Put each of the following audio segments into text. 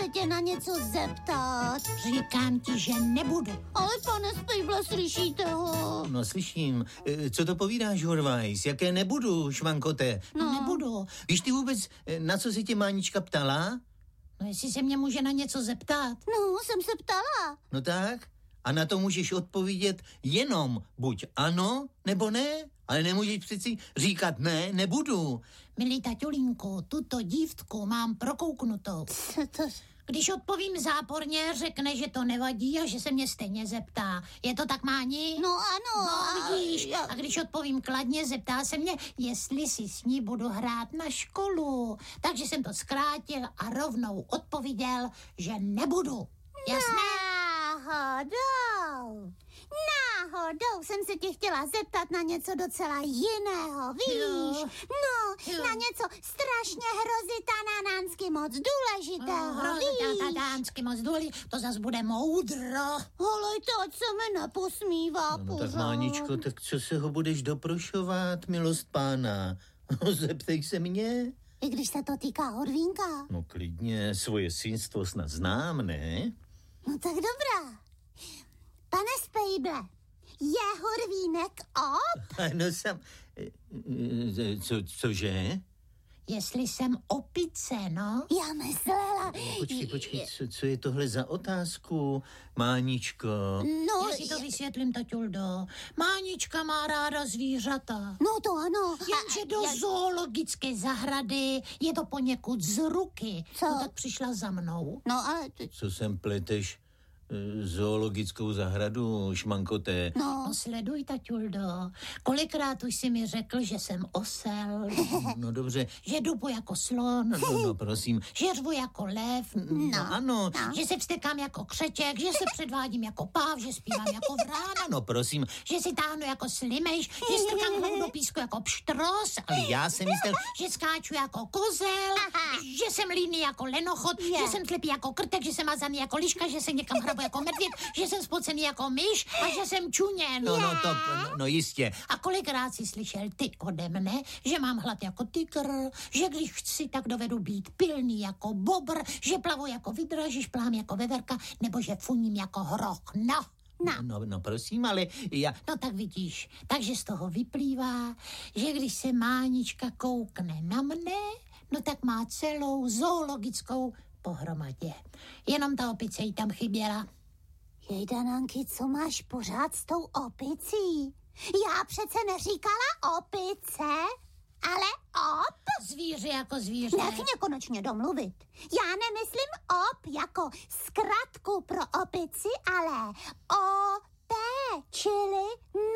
se tě na něco zeptat. Říkám ti, že nebudu. Ale pane Spejble, slyšíte ho? No slyším. Co to povídáš, Horvajs? Jaké nebudu, švankote? No. Nebudu. Víš ty vůbec, na co se tě Mánička ptala? No jestli se mě může na něco zeptat. No, jsem se ptala. No tak? A na to můžeš odpovědět jenom buď ano, nebo ne. Ale nemůžeš přeci říkat ne, nebudu. Milý taťulínku, tuto dívku mám prokouknutou. Když odpovím záporně, řekne, že to nevadí a že se mě stejně zeptá. Je to tak, Máni? No ano. No vidíš. A když odpovím kladně, zeptá se mě, jestli si s ní budu hrát na školu. Takže jsem to zkrátil a rovnou odpověděl, že nebudu. Jasné? Náhodou jsem se tě chtěla zeptat na něco docela jiného, víš? Jo. No, na něco strašně hrozitanánsky moc důležitého, víš? Dánsky moc důležitý, to zas bude moudro. Holejte, ať se mi neposmívá No pořád. tak Máničko, tak co se ho budeš doprošovat, milost pána? Zeptej se mě. I když se to týká Horvínka. No klidně, svoje synstvo snad znám, ne? No tak dobrá. Pane Spejble, je Horvínek op? No sam... Cože? Jestli jsem opice, no? Já myslela... Počkej, co je tohle za otázku, Máničko? No, Já si to vysvětlím, taťuldo. Mánička má ráda zvířata. No to ano. Jenže do zoologické zahrady je to poněkud z ruky. Co? No tak přišla za mnou. No ale... Co sem pleteš? Zoologickou zahradu, šmankoté. No sleduj, taťuldo. Kolikrát už si mi řekl, že jsem osel. No dobře. Že dupu jako slon. No prosím. Že řvu jako lev. No ano. Že se vztekám jako křeček. Že se předvádím jako páv. Že zpívám jako vrána. No prosím. Že si táhnu jako slimejš. Že strkám hlavu do písku jako pštros. Ale já jsem myslel... Že skáču jako kozel. Že jsem líný jako lenochod. Že jsem slepý jako krtek. Že jsem mazaný jako liška. Že se někam hrabu jako medvěd, že jsem spocený jako myš a že jsem čuněn. No jistě. A kolikrát si slyšel ty ode mne, že mám hlad jako tygr, že když chci, tak dovedu být pilný jako bobr, že plavu jako vidra, že šplám jako veverka, nebo že funím jako hroch. No prosím, ale já... No tak vidíš, takže z toho vyplývá, že když se Mánička koukne na mne, no tak má celou zoologickou pohromadě. Jenom ta opice jí tam chyběla. Jejda, Nanky, co máš pořád s tou opicí? Já přece neříkala opice, ale op. Zvíře jako zvíře. Nech mě konečně domluvit. Já nemyslím op jako zkratku pro opici, ale OP, čili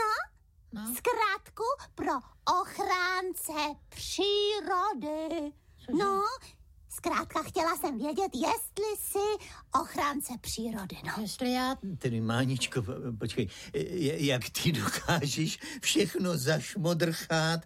zkratku pro ochránce přírody. No, zkrátka chtěla jsem vědět, jestli jsi ochránce přírody, no. Jestli já... Tedy Máničko, počkej, jak ty dokážeš všechno zašmodrchát?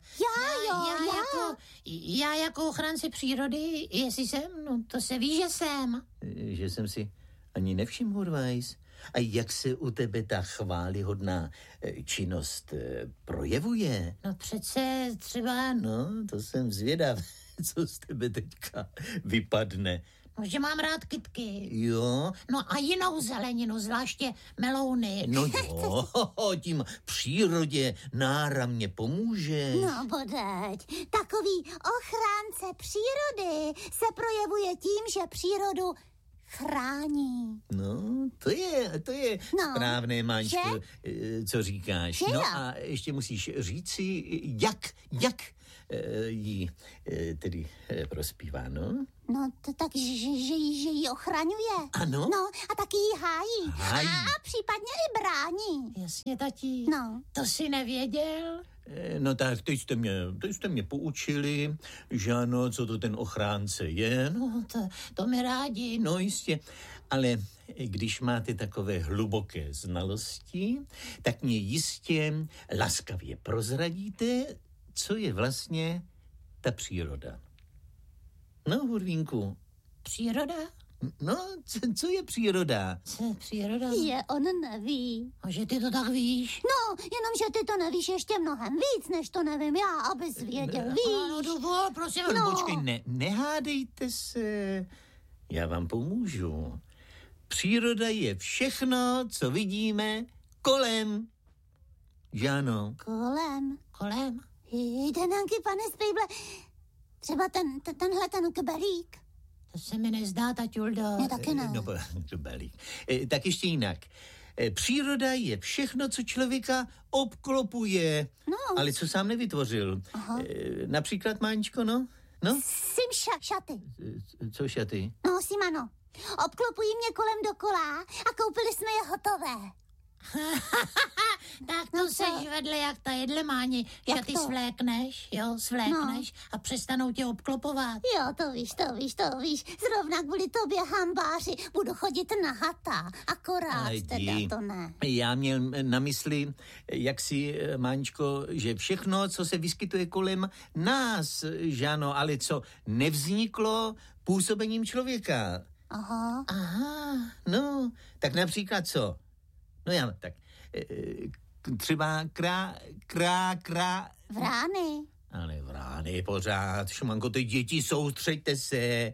Já jako ochránce přírody, jestli jsem, no to se ví, že jsem. Že jsem si ani nevšiml, Horvajs. A jak se u tebe ta chválihodná činnost projevuje? No přece třeba... No, to jsem zvědav, co z tebe teďka vypadne. No, že mám rád kytky. Jo? No a jinou zeleninu, zvláště melouny. No jo, tím přírodě náramně pomůže. No bodeď, takový ochránce přírody se projevuje tím, že přírodu chrání. No, to je správné, Máňčko, co říkáš. Že no jo? a ještě musíš říci, jak jí tedy prospívá, no? No, tak, že ji ochraňuje. Ano. No, a taky ji hájí. Hájí. A případně i brání. Jasně, tati. No. To jsi nevěděl? No tak, teď jste mě poučili, že ano, co to ten ochránce je. No, to mi rádi. No jistě, ale když máte takové hluboké znalosti, tak mě jistě laskavě prozradíte, co je vlastně ta příroda. No, Hurvínku. Příroda? No, co je příroda? Co je příroda? On neví. A že ty to tak víš? No, jenomže ty to nevíš ještě mnohem víc, než to nevím já, abys věděl, víš. No, dovol, prosím. No. Počkej, nehádejte se. Já vám pomůžu. Příroda je všechno, co vidíme kolem. Že ano? Kolem? Jenanky, pane Spejble, třeba tenhle kbelík. To se mi nezdá, taťuldo. Ne, taky ne. No, kbelík. Tak ještě jinak. Příroda je všechno, co člověka obklopuje, ale co sám nevytvořil. Například, Máničko, no? Sim šaty. Co šaty? No, Simano. Obklopují mě kolem dokola a koupili jsme je hotové. Tak to seš vedle jak ta jedle, Máni, že ty svlékneš a přestanou tě obklopovat. Jo, to víš. Zrovna kvůli tobě, hambáři, budu chodit na hata. Akorát teda to ne. Já měl na mysli, jak si, Máničko, že všechno, co se vyskytuje kolem nás, že ano, ale co nevzniklo působením člověka. Aha. No, tak například co? No já, tak třeba Vrány. Ale vrány pořád, Šumanko, ty děti, soustřeďte se.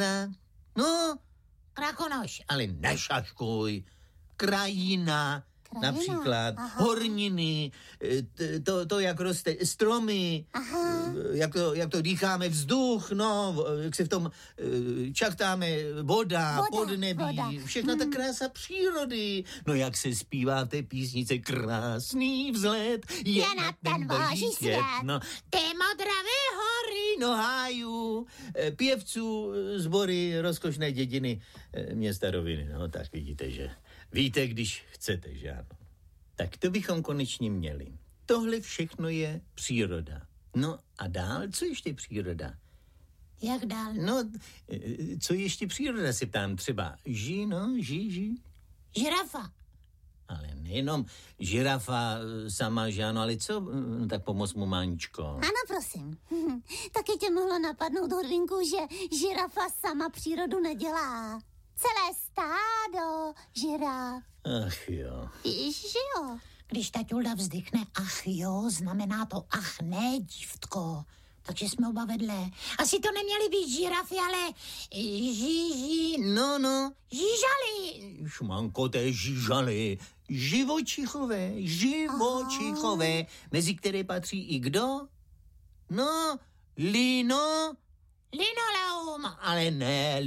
Krakonoš. Ale nešaškuj. Krajina. Například horniny, to, jak roste stromy, jak to dýcháme vzduch, jak se v tom čachtáme voda, podnebí, všechna ta krása přírody. No jak se zpívá v té písnice krásný vzhled je na ten boží svět. No, ty modravé hory, hájů, pěvců, sbory, rozkošné dědiny města Roviny. No tak vidíte, že víte, když chcete, že ano. Tak to bychom konečně měli. Tohle všechno je příroda. No a dál, co ještě příroda? Jak dál? No, co ještě příroda, se ptám, třeba ži. Žirafa. Ale nejenom žirafa sama, že ano, ale co? No, tak pomoz mu, Máničko. Ano, prosím. Taky tě mohlo napadnout, Horvinku, že žirafa sama přírodu nedělá. Celé stádo žiraf. Ach jo. Že jo. Když taťulda vzdychne ach jo, znamená to ach ne, dívtko. Takže jsme oba vedle. Asi to neměly být žirafy, ale No. žížaly. Šumanko, to je žížaly. Živočichové, mezi které patří i kdo? No, Linoleum. Ale ne,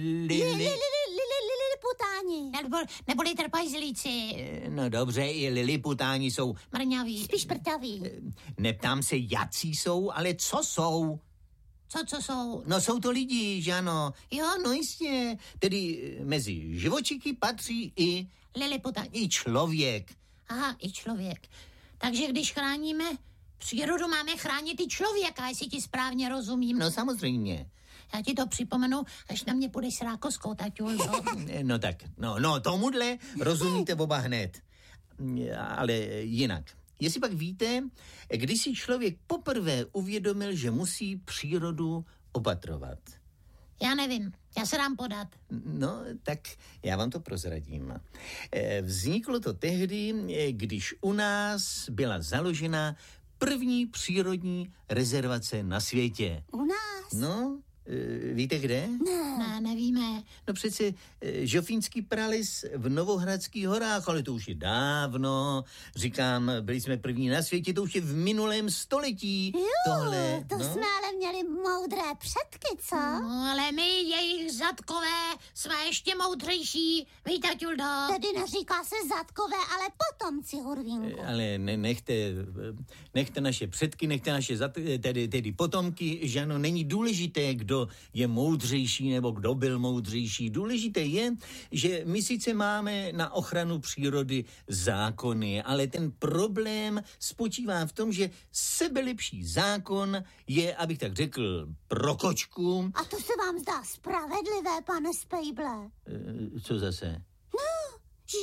Liliputáni. Neboli trpajzlíci. No dobře, i liliputáni jsou mrňaví. Spíš prťaví. Neptám se, jací jsou, ale co jsou? Co jsou? No jsou to lidi, že ano? Jo, no jistě. Tedy mezi živočichy patří i liliputáni. I člověk. Aha, i člověk. Takže když chráníme přírodu, máme chránit i člověka, jestli ti správně rozumím. No samozřejmě. Já ti to připomenu, až na mě půjdeš s rákoskou, taťulko. No tak, no tomuhle rozumíte oba hned. Ale jinak. Jestli pak víte, když si člověk poprvé uvědomil, že musí přírodu opatrovat. Já nevím, já se dám podat. No, tak já vám to prozradím. Vzniklo to tehdy, když u nás byla založena první přírodní rezervace na světě. U nás? No, víte kde? Ne, nevíme. No přece Žofínský prales v Novohradských horách, ale to už je dávno. Říkám, byli jsme první na světě, to už je v minulém století. Tohle, to jsme ale měli moudré předky, co? No, ale my, jejich zadkové, jsme ještě moudřejší. Víš, taťuldo? Tedy neříká se zadkové, ale potomci, Hurvínku. Ale nechte naše předky, nechte naše tedy potomky, že ano, není důležité, kdo je moudřejší nebo kdo byl moudřejší. Důležité je, že my sice máme na ochranu přírody zákony, ale ten problém spočívá v tom, že sebelepší zákon je, abych tak řekl, pro kočku. A to se vám zdá spravedlivé, pane Spejble? Co zase? No,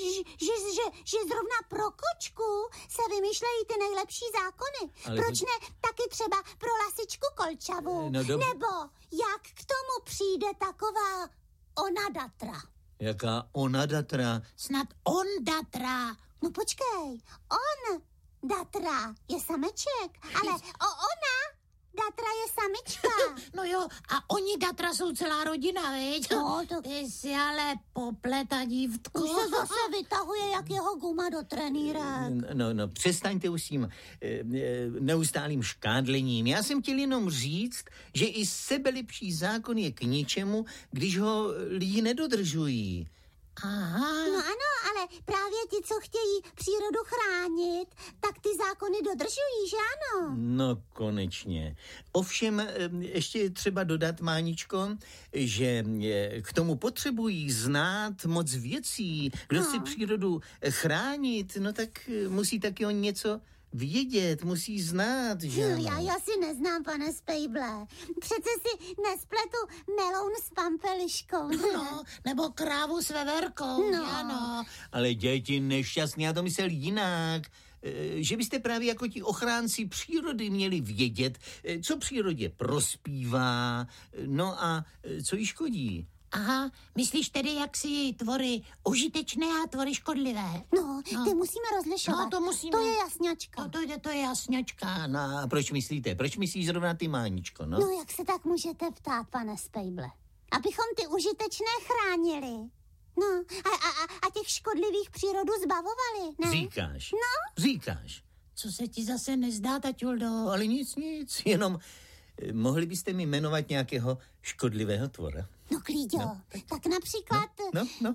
že zrovna pro kočku se vymýšlejí ty nejlepší zákony. Ale proč ne taky třeba pro lasičku kolčavu? Nebo jak k tomu přijde taková onadatra? Jaká onadatra? Snad ondatra. No počkej, on datra je sameček, ale ona Datra je samička. No jo, a oni Datra jsou celá rodina, veď? No, to... Ty jsi ale popleta, dívtko. Už se zase vytahuje jak jeho guma do trenýrek. No, přestaňte už s tím neustálým škádlením. Já jsem chtěl jenom říct, že i sebelepší zákon je k ničemu, když ho lidi nedodržují. Aha. No ano, ale právě ti, co chtějí přírodu chránit, tak ty zákony dodržují, že ano? No, konečně. Ovšem, ještě je třeba dodat, Máničko, že k tomu potřebují znát moc věcí. Kdo chce přírodu chránit, no tak musí taky o něco vědět, musí znát, že ano? Já si neznám, pane Spejble. Přece si nespletu meloun s pampeliškou. No, nebo krávu s veverkou, No. ano. Ale děti nešťastný, já to myslel jinak. Že byste právě jako ti ochránci přírody měli vědět, co přírodě prospívá, no a co jí škodí. Aha, myslíš tedy, jak si tvory užitečné a tvory škodlivé? No, ty musíme rozlišovat. No, to musíme. To je jasňačka. To je jasňačka. No a proč myslíte? Proč myslíš zrovna ty, Máničko, no? No, jak se tak můžete ptát, pane Spejble? Abychom ty užitečné chránili. No, a těch škodlivých přírodu zbavovali, ne? Říkáš. No. Říkáš. Co se ti zase nezdá, taťuldo? Ale nic, jenom mohli byste mi jmenovat nějakého škodlivého tvora? No, Klíďo, tak například... No.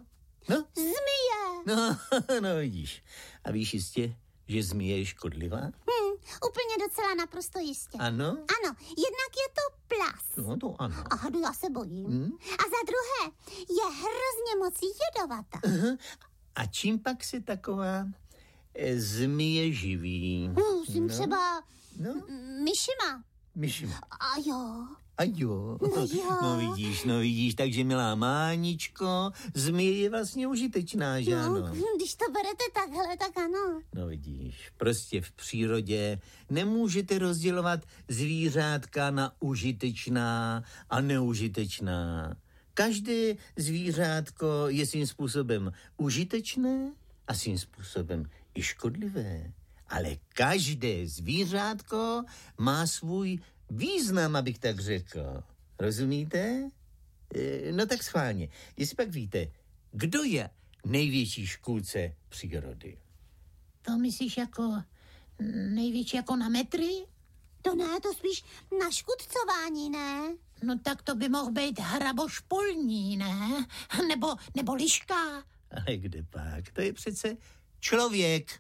Zmije. No, vidíš. A víš jistě, že zmije je škodlivá? Úplně docela naprosto jistě. Ano? Ano, jednak je to plas. No, to ano. A hadu já se bojím. A za druhé, je hrozně moc jedovatá. A čím pak se taková zmije živí? Musím třeba myšima. Myšima. A jo. A jo. No jo. No vidíš, takže milá Máničko, zmije je vlastně užitečná, že ano? Když to berete takhle, tak ano. No vidíš, prostě v přírodě nemůžete rozdělovat zvířátka na užitečná a neužitečná. Každé zvířátko je svým způsobem užitečné a svým způsobem i škodlivé. Ale každé zvířátko má svůj význam, abych tak řekl. Rozumíte? No tak schválně. Jestli pak víte, kdo je největší škůdce přírody? To myslíš jako největší jako na metry? To ne, to spíš na škudcování, ne? No tak to by mohl být hraboš polní, ne? Nebo liška. Ale kde pak? To je přece člověk.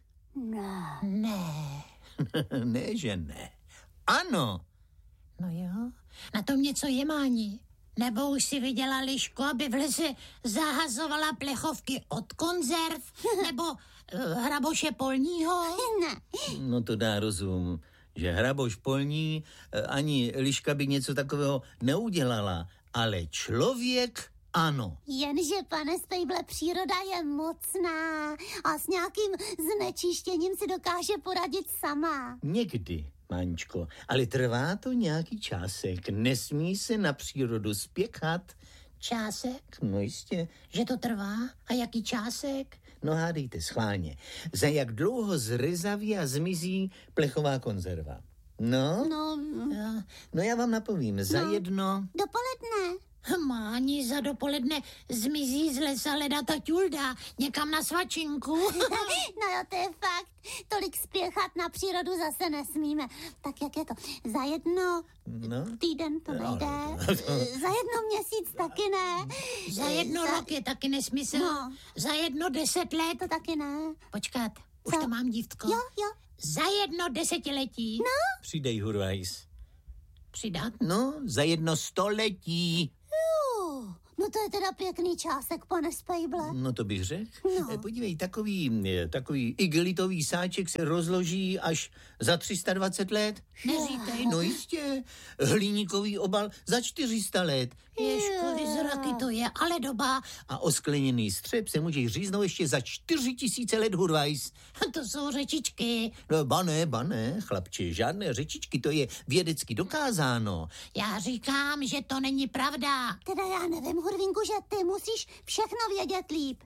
Ne. Ne, že ne. Ano. No jo, na tom něco je, Máni. Nebo už si viděla lišku, aby v lese zahazovala plechovky od konzerv? Nebo hraboše polního? Ne. No to dá rozum, že hraboš polní ani liška by něco takového neudělala, ale člověk ano. Jenže, pane Spejble, příroda je mocná a s nějakým znečištěním si dokáže poradit sama. Někdy, Máničko, ale trvá to nějaký čásek. Nesmí se na přírodu spěchat. Čásek? No jistě. Že to trvá? A jaký čásek? No hádejte, schválně. Za jak dlouho zrezaví a zmizí plechová konzerva? No? No já vám napovím. Za jedno... Dopoledne. Máni, za dopoledne zmizí z lesa leda taťulda někam na svačinku. No jo, to je fakt. Tolik spěchat na přírodu zase nesmíme. Tak jak je to? Za jedno týden to nejde. Za jedno měsíc taky ne. Za jedno rok je taky nesmysl. No. Za jedno 10 let. To taky ne. Počkat, už to mám, dívtko. Jo. Za jedno 10letí. No. Přidej, Hurvajs. Přidat? No, za jedno 100letí. No to je teda pěkný čásek, pane Spejble. No to bych řekl. No. Podívej, takový igelitový sáček se rozloží až za 320 let. Neříkej. No jistě. Hliníkový obal za 400 let. Ježkovi zraky to je, ale doba. A oskleněný střep se může říznout ještě za 4000 let, Hurvajs. To jsou řečičky. No, ba ne, chlapče, žádné řečičky, to je vědecky dokázáno. Já říkám, že to není pravda. Teda já nevím, Hurvínku, že ty musíš všechno vědět líp.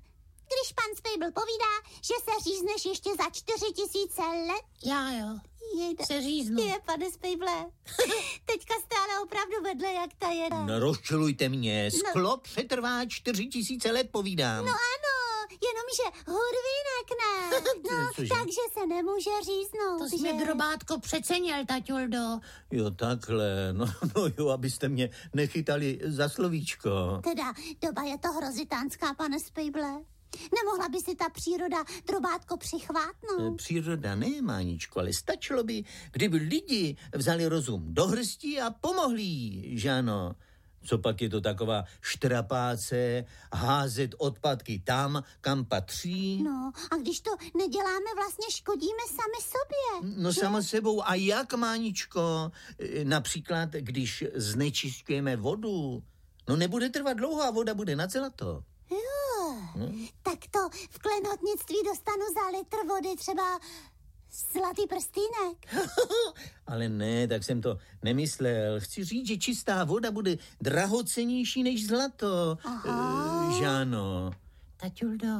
když pan Spejbl povídá, že se řízneš ještě za 4000 let? Já jo. Se říznu. Pane Spejble. Teďka jste ale opravdu vedle jak ta jeda. No rozčilujte mě. Sklo přetrvá 4000 let, povídám. No ano, jenomže hurvínek ne. No, takže se nemůže říznout. To jsi mě, drobátko, přecenil, taťuldo. Jo, takhle. No jo, abyste mě nechytali za slovíčko. Teda, doba je to hrozitánská, pane Spejble. Nemohla by si ta příroda, drobátko, přichvátnout? Příroda ne, Máničko, ale stačilo by, kdyby lidi vzali rozum do hrstí a pomohli jí, že ano. Co pak je to taková štrapáce, házet odpadky tam, kam patří? No, a když to neděláme, vlastně škodíme sami sobě. No sama sebou. A jak, Máničko? Například, když znečisťujeme vodu. No nebude trvat dlouho a voda bude nacelato. Jo, tak to v klenotnictví dostanu za litr vody třeba zlatý prstýnek. Ale ne, tak jsem to nemyslel. Chci říct, že čistá voda bude drahocennější než zlato. Žáno. Taťuldo,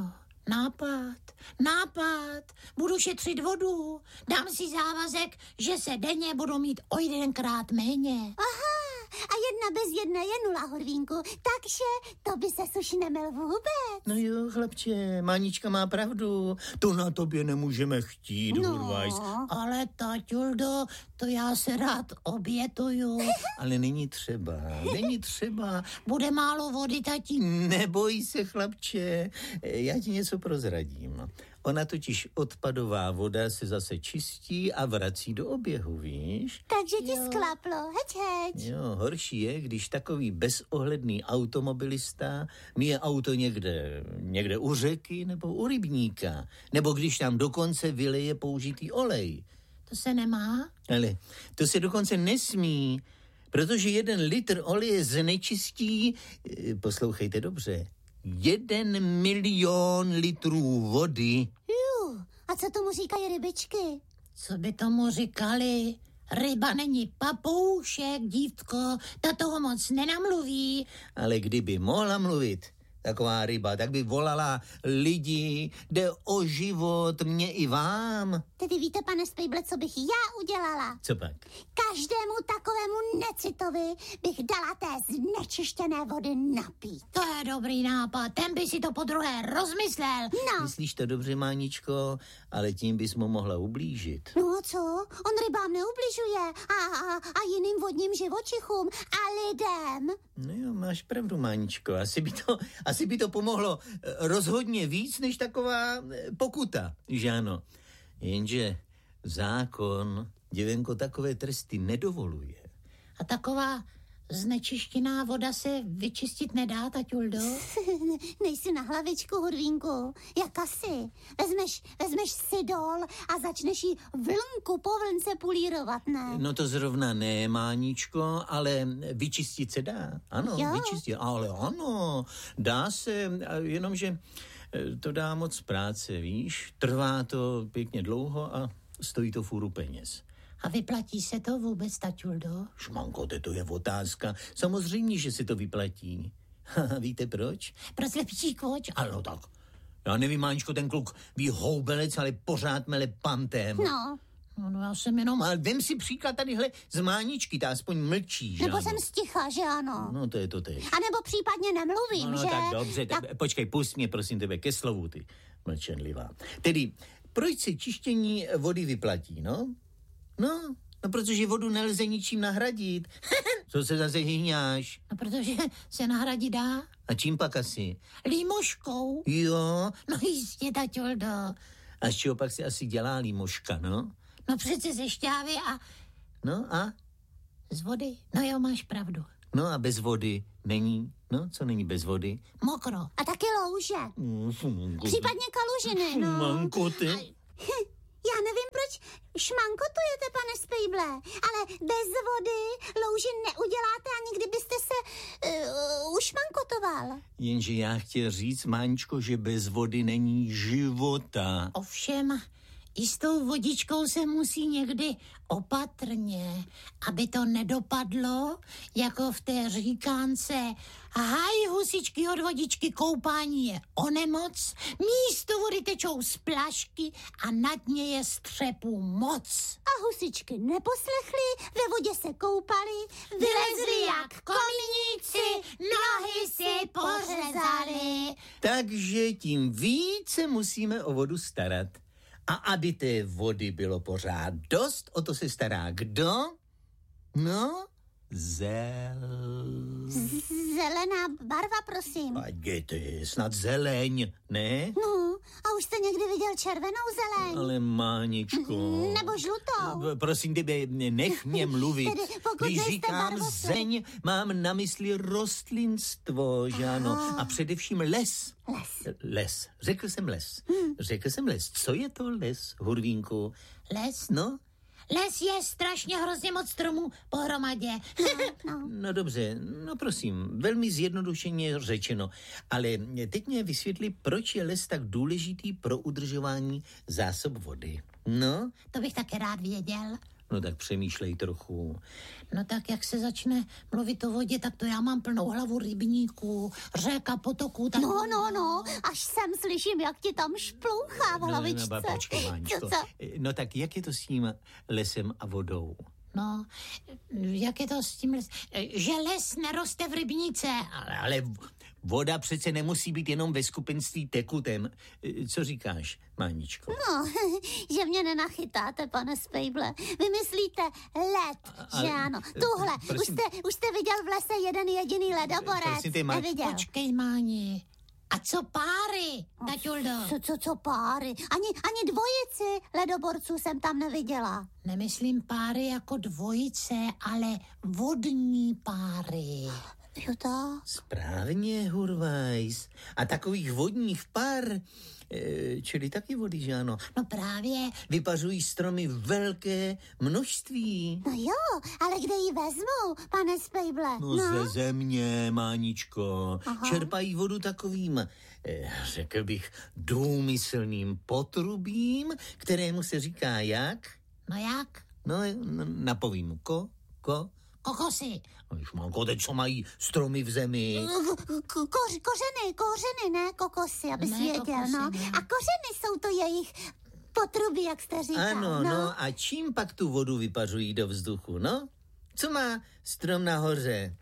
nápad. Budu šetřit vodu. Dám si závazek, že se denně budu mít o 1krát méně. Aha, a 1 bez 1 je 0, Hurvínku. Takže to by se už nemil vůbec. No jo, chlapče, Mánička má pravdu. To na tobě nemůžeme chtít, Hurvajs. Ale taťuldo, to já se rád obětuju. Ale není třeba. Bude málo vody, tati. Neboj se, chlapče, já ti něco prozradím. Ona totiž odpadová voda se zase čistí a vrací do oběhu, víš? Takže ti sklaplo, heď. Jo, horší je, když takový bezohledný automobilista míje auto někde u řeky nebo u rybníka. Nebo když tam dokonce vyleje použitý olej. To se nemá? Ale to se dokonce nesmí, protože 1 litr oleje znečistí, poslouchejte dobře, 1 milion litrů vody. A co tomu říkají rybičky? Co by tomu říkali? Ryba není papoušek, dívko, ta toho moc nenamluví. Ale kdyby mohla mluvit, taková ryba, tak by volala lidi, jde o život, mě i vám. Tedy víte, pane Spejble, co bych já udělala? Co pak? Každému takovému necitovi bych dala té znečištěné vody napít. To je dobrý nápad, ten by si to podruhé rozmyslel. No. Myslíš to dobře, Máničko, ale tím bys mu mohla ublížit. No co? On rybám neubližuje a jiným vodním živočichům a lidem. No jo, máš pravdu, Máničko, asi by to pomohlo rozhodně víc než taková pokuta, že ano. Jenže zákon, děvenko, takové tresty nedovoluje. A taková znečištěná voda se vyčistit nedá, taťuldo? Nejsi na hlavičku, Hurvínku. Jak asi? Vezmeš sidol a začneš ji vlnku po vlnce pulírovat, ne? No to zrovna ne, Máničko, ale vyčistit se dá. Ano, vyčistit, ale ano, dá se, jenomže to dá moc práce, víš? Trvá to pěkně dlouho a stojí to fůru peněz. A vyplatí se to vůbec, taťuldo? Šmankote, to je otázka. Samozřejmě, že se to vyplatí. Víte proč? Pro slepčí kvoč. Ale no tak, já nevím, Máničko, ten kluk ví houbelec, ale pořád mele pantem. No, já jsem jenom... Ale vem si příklad tadyhle z Máničky, ta aspoň mlčí, že? Nebo jsem sticha, že ano? No, to je to teď. A nebo případně nemluvím, no, že? Tak dobře, počkej, pust mě, prosím tebe, ke slovu, ty mlčenlivá. Tedy, proč se čištění vody vyplatí, no? No, protože vodu nelze ničím nahradit. Co se zase hýňáš? No, protože se nahradit dá. A čím pak asi? Límoškou. Jo. No jistě, taťuldo. A z čeho pak se asi dělá límoška, no? No přece ze šťávy a... No a? Z vody. No jo, máš pravdu. No a bez vody není? No, co není bez vody? Mokro. A taky louže. Případně kalužiny, no. Šmankoty. Já nevím, proč šmankotujete, pane Spejble, ale bez vody louži neuděláte, ani kdybyste se ušmankotoval. Jenže já chtěl říct, Máničko, že bez vody není života. Ovšem, i s tou vodičkou se musí někdy opatrně, aby to nedopadlo, jako v té říkánce haj husičky od vodičky, koupání je o nemoc, místo vody tečou z plašky a na dně je střepů moc. A husičky neposlechly, ve vodě se koupali, vylezli jak kominíci, nohy si pořezali. Takže tím více musíme o vodu starat. A aby té vody bylo pořád dost, o to se stará kdo? No, Zelená barva, prosím. A jděte, snad zeleň, ne? No, a už jste někdy viděl červenou zeleň? Ale Máničko. Nebo žlutou? Prosím tebe, nech mě mluvit. Tedy, pokud když nejste říkám barvosy. zeň, mám na mysli rostlinstvo, že ano? A především les. Les. Řekl jsem les. Řekl jsem les. Co je to les, Hurvínku? Les? No? Les je strašně hrozně moc stromů pohromadě. No dobře, no prosím, velmi zjednodušeně řečeno. Ale teď mě vysvětli, proč je les tak důležitý pro udržování zásob vody. No? To bych také rád věděl. No tak přemýšlej trochu. No tak jak se začne mluvit o vodě, tak to já mám plnou hlavu rybníků, řek a potoků. Tak... No, až sem slyším, jak ti tam šplouchá v hlavičce. No, počkej, Máničko. Co? No tak jak je to s tím lesem a vodou? No, jak je to s tím že les neroste v rybníce. Ale voda přece nemusí být jenom ve skupenství tekutem. Co říkáš, Máničko? No, že mě nenachytáte, pane Spejble. Vymyslíte led, že ano. Tuhle, už jste viděl v lese jeden jediný ledoborec? Neviděl. Počkej, Máni. A co páry, taťuldo? Co páry? Ani dvojici ledoborců jsem tam neviděla. Nemyslím páry jako dvojice, ale vodní páry. Jo to? Správně, Hurvajs. A takových vodních pár, čili taky vody, že ano? No právě. Vypařují stromy velké množství. No jo, ale kde ji vezmou, pane Spejble? No ze země, Máničko. Aha. Čerpají vodu takovým, řekl bych, důmyslným potrubím, kterému se říká jak? No jak? No, napovím. Kokosy. Šmanko, teď co mají stromy v zemi? Kořeny, ne kokosy, abys věděl, kokosy, no. ne. A kořeny jsou to jejich potruby, jak jste říkal. Ano, no a čím pak tu vodu vypařují do vzduchu, no? Co má strom nahoře?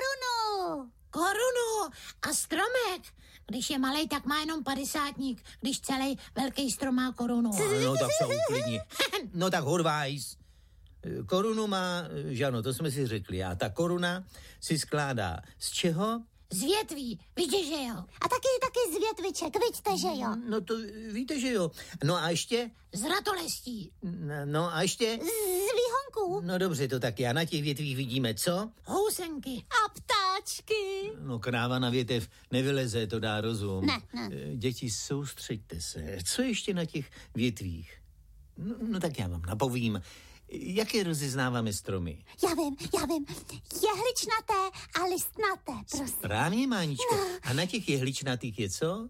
Korunu a stromek. Když je malej, tak má jenom 50, když celý velký strom má korunu. No tak se uklidni. No tak Hurvajs. Korunu má, že ano, to jsme si řekli. A ta koruna si skládá z čeho? Z větví, víte, že jo? A taky z větviček, vidíte, že jo? No to víte, že jo. No a ještě? Z ratolestí. No a ještě? Z výhonků. No dobře, to taky. A na těch větvích vidíme co? Housenky. A ptáčky. No kráva na větev nevyleze, to dá rozum. Ne. Děti, soustřeďte se. Co ještě na těch větvích? No tak já vám napovím. Jaké rozeznáváme stromy? Já vím. Jehličnaté a listnaté, prosím. Správně, Máničko. A na těch jehličnatých je co?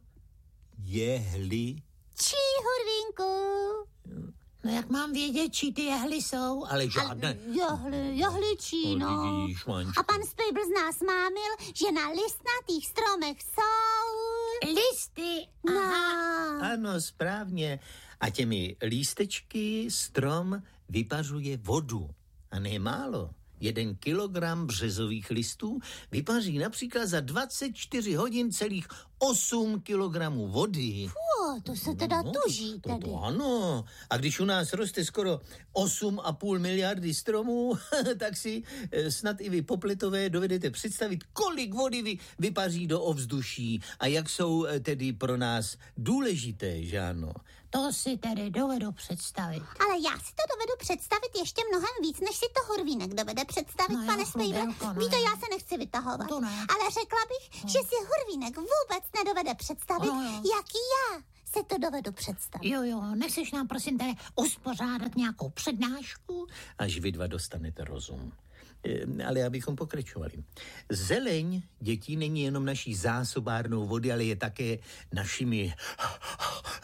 Čí, Hurvínku? No jak mám vědět, čí ty jehly jsou? Ale žádné. Jehličí, no. Vidíš, Máničko. A pan Spejbl z nás mámil, že na listnatých stromech jsou... Listy. Aha. Ano, správně. A těmi lístečky strom vypařuje vodu. A ne málo. 1 kilogram březových listů vypaří například za 24 hodin celých 8 kilogramů vody. To se teda tuží tedy. To ano. A když u nás roste skoro 8,5 miliardy stromů, tak si snad i vy popletové dovedete představit, kolik vody vypaří do ovzduší a jak jsou tedy pro nás důležité, že ano? To si tedy dovedu představit. Ale já si to dovedu představit ještě mnohem víc, než si to Hurvínek dovede představit, No jo, pane Spejble. Chlubělko, ne. Víte, já se nechci vytahovat. To ne. Ale řekla bych, že si Hurvínek vůbec nedovede představit, jaký já se to dovedu představit. Jo, nechceš nám prosím tady uspořádat nějakou přednášku? Až vy dva dostanete rozum. Ale abychom pokračovali. Zeleň, dětí, není jenom naší zásobárnou vody, ale je také našimi